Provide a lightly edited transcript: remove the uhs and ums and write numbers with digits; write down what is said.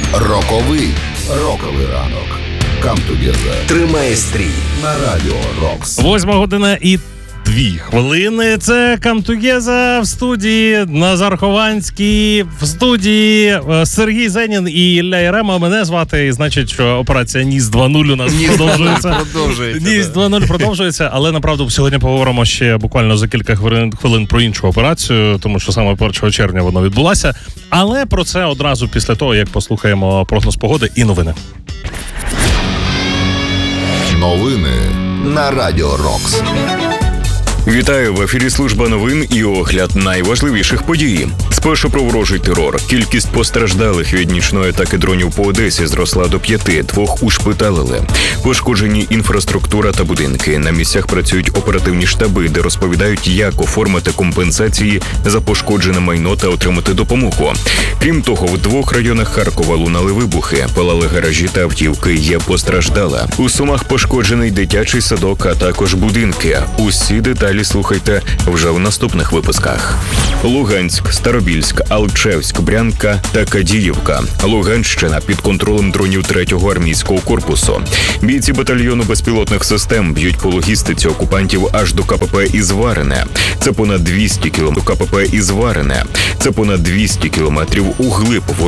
Роковий ранок. Come together. Тримає стрій на Радіо Рокс. 8:02. Це Come Together в студії Назар Хованський, в студії Сергій Зенін і Ілля Ярема. Мене звати, і значить, що операція НІС 2.0 у нас продовжується. НІС 2.0 продовжується, але, направду, сьогодні поговоримо ще буквально за кілька хвилин про іншу операцію, тому що саме 1 червня вона відбулася. Але про це одразу після того, як послухаємо прогноз погоди і новини. Новини на Радіо Рокс. Вітаю, в ефірі служба новин і огляд найважливіших подій. Спершу про ворожий терор. Кількість постраждалих від нічної атаки дронів по Одесі зросла до 5, 2 ушпиталили. Пошкоджені інфраструктура та будинки. На місцях працюють оперативні штаби, де розповідають, як оформити компенсації за пошкоджене майно та отримати допомогу. Крім того, в 2 районах Харкова лунали вибухи, палали гаражі та автівки, є постраждала. У Сумах пошкоджений дитячий садок, а також будинки. Усі деталі слухайте вже в наступних випусках. Луганськ, Старобільськ, Алчевськ, Брянка та Кадіївка. Луганщина під контролем дронів 3-го армійського корпусу. Бійці батальйону безпілотних систем б'ють по логістиці окупантів аж до КПП Ізварине. Це понад 200 кілометрів углиб